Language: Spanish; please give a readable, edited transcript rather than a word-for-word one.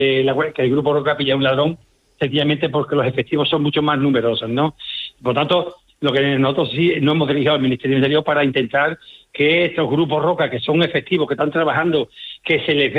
que el Grupo Roca pilla un ladrón, sencillamente porque los efectivos son mucho más numerosos, ¿no? Por tanto, lo que nosotros sí no hemos dirigido al Ministerio del Interior para intentar que estos grupos Roca, que son efectivos, que están trabajando, que se les